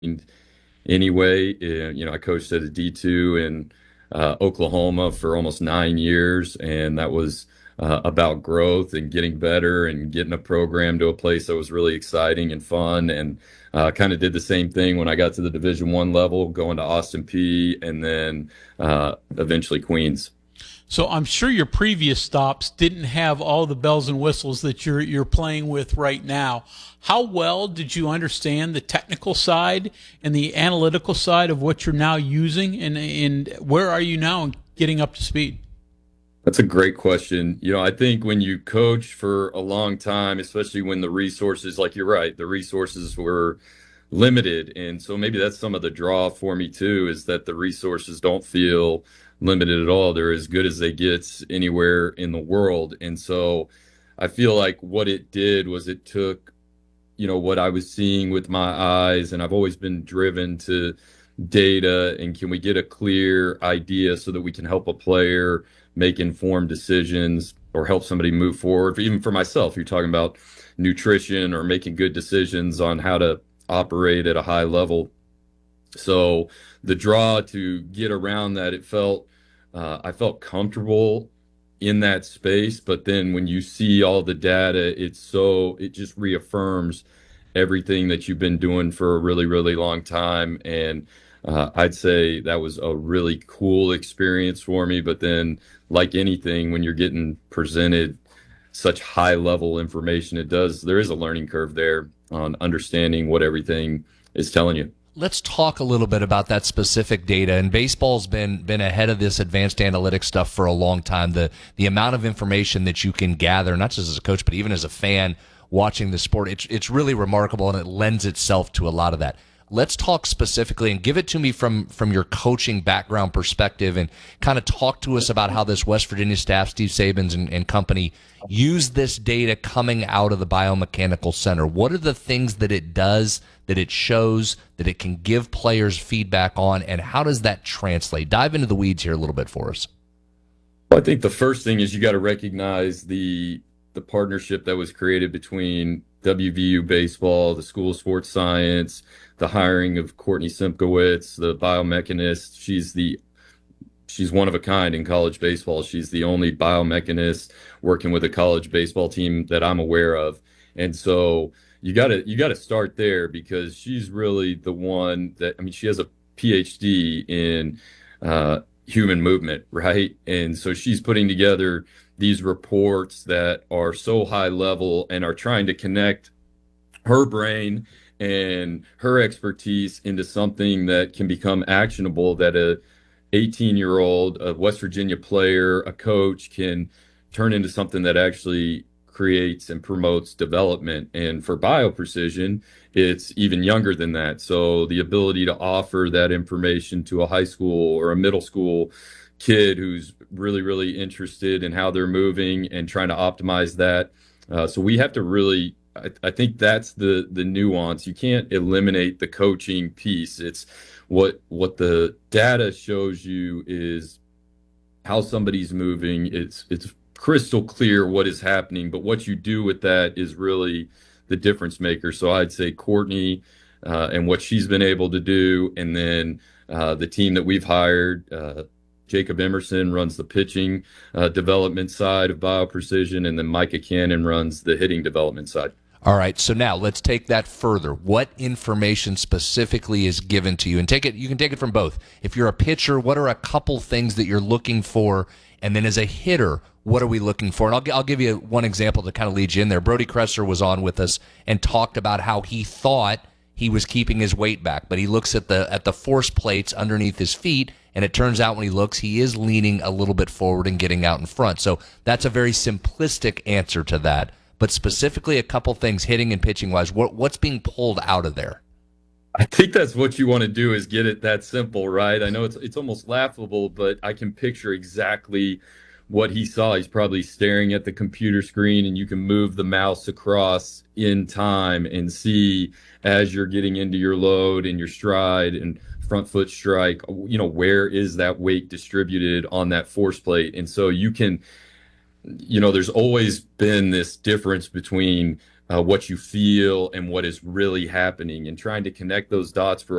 anyway. I coached at a D2 in Oklahoma for almost 9 years, and that was about growth and getting better and getting a program to a place that was really exciting and fun. And kind of did the same thing when I got to the Division I level, going to Austin P and then eventually Queens. So I'm sure your previous stops didn't have all the bells and whistles that you're playing with right now. How well did you understand the technical side and the analytical side of what you're now using, and where are you now in getting up to speed? That's a great question. I think when you coach for a long time, especially when the resources, like you're right, the resources were limited. And so maybe that's some of the draw for me too, is that the resources don't feel limited at all. They're as good as they get anywhere in the world. And so I feel like what it did was it took, what I was seeing with my eyes, and I've always been driven to data and can we get a clear idea so that we can help a player make informed decisions or help somebody move forward. Even for myself, you're talking about nutrition or making good decisions on how to operate at a high level. So the draw to get around that, I felt comfortable in that space. But then when you see all the data, it just reaffirms everything that you've been doing for a really, really long time. And I'd say that was a really cool experience for me. But then, like anything, when you're getting presented such high level information, there is a learning curve there on understanding what everything is telling you. Let's talk a little bit about that specific data. And baseball's been ahead of this advanced analytics stuff for a long time. The amount of information that you can gather, not just as a coach, but even as a fan watching the sport, it's really remarkable, and it lends itself to a lot of that. Let's talk specifically and give it to me from your coaching background perspective, and kind of talk to us about how this West Virginia staff, Steve Sabins and company, use this data coming out of the biomechanical center. What are the things that it does, that it shows, that it can give players feedback on, and how does that translate? Dive into the weeds here a little bit for us. Well, I think the first thing is you got to recognize the partnership that was created between WVU baseball, the School of Sports Science, the hiring of Courtney Simkowitz, the biomechanist. She's one of a kind in college baseball. She's the only biomechanist working with a college baseball team that I'm aware of. And so you gotta start there, because she's really the one that, I mean, she has a PhD in human movement, right? And so she's putting together these reports that are so high level and are trying to connect her brain and her expertise into something that can become actionable, that a 18-year-old, a West Virginia player, a coach can turn into something that actually creates and promotes development. And for BioPrecision, it's even younger than that. So the ability to offer that information to a high school or a middle school kid who's really, really interested in how they're moving and trying to optimize that. So we have to really, I think that's the nuance. You can't eliminate the coaching piece. It's what the data shows you is how somebody's moving. It's crystal clear what is happening, but what you do with that is really the difference maker. So I'd say Courtney and what she's been able to do, and then the team that we've hired. Jacob Emerson runs the pitching development side of BioPrecision, and then Micah Cannon runs the hitting development side. All right, so now let's take that further. What information specifically is given to you? And you can take it from both. If you're a pitcher, what are a couple things that you're looking for? And then as a hitter, what are we looking for? And I'll give you one example to kind of lead you in there. Brody Kresser was on with us and talked about how he thought he was keeping his weight back, but he looks at the force plates underneath his feet, and it turns out when he looks, he is leaning a little bit forward and getting out in front. So that's a very simplistic answer to that. But specifically, a couple things hitting and pitching wise, what's being pulled out of there? I think that's what you want to do, is get it that simple, right? I know it's almost laughable, but I can picture exactly what he saw. He's probably staring at the computer screen, and you can move the mouse across in time and see, as you're getting into your load and your stride and front foot strike, where is that weight distributed on that force plate. And so you can, there's always been this difference between what you feel and what is really happening, and trying to connect those dots for